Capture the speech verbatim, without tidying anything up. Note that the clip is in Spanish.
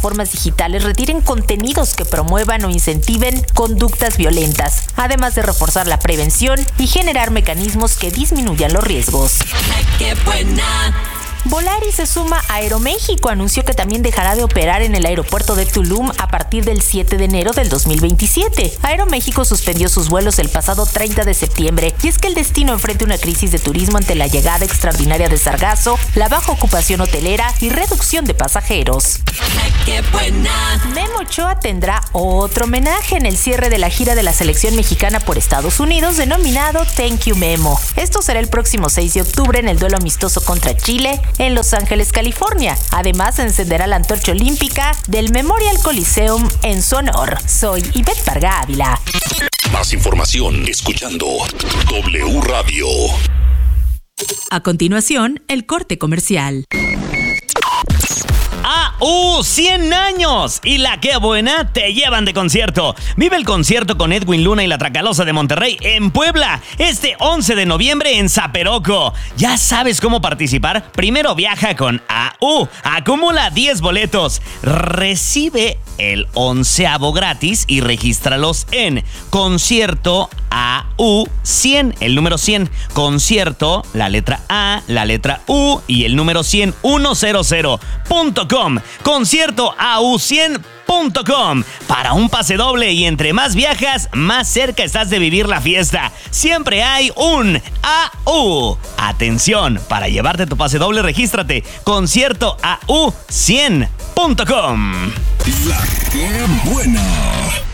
plataformas digitales retiren contenidos que promuevan o incentiven conductas violentas, además de reforzar la prevención y generar mecanismos que disminuyan los riesgos. ¡Qué buena! Volaris se suma a Aeroméxico. Anunció que también dejará de operar en el aeropuerto de Tulum a partir del siete de enero del dos mil veintisiete. Aeroméxico suspendió sus vuelos el pasado treinta de septiembre y es que el destino enfrenta una crisis de turismo ante la llegada extraordinaria de sargazo, la baja ocupación hotelera y reducción de pasajeros. ¡Qué buena! Memo Ochoa tendrá otro homenaje en el cierre de la gira de la selección mexicana por Estados Unidos denominado Thank You Memo. Esto será el próximo seis de octubre en el duelo amistoso contra Chile en Los Ángeles, California. Además, se encenderá la antorcha olímpica del Memorial Coliseum en su honor. Soy Ivette Parga Ávila. Más información escuchando W Radio. A continuación, el corte comercial. A U cien años y la Qué Buena te llevan de concierto. Vive el concierto con Edwin Luna y la Tracalosa de Monterrey en Puebla este once de noviembre en Zaperoco. ¿Ya sabes cómo participar? Primero viaja con A U. Acumula diez boletos. Recibe el onceavo gratis y regístralos en concierto A U cien, el número cien. Concierto, la letra A, la letra U y el número cien, cien punto com. Concierto A U cien punto com. Para un pase doble y entre más viajas, más cerca estás de vivir la fiesta. Siempre hay un A U. Atención, para llevarte tu pase doble, regístrate. Concierto A U cien punto com. La Qué Buena.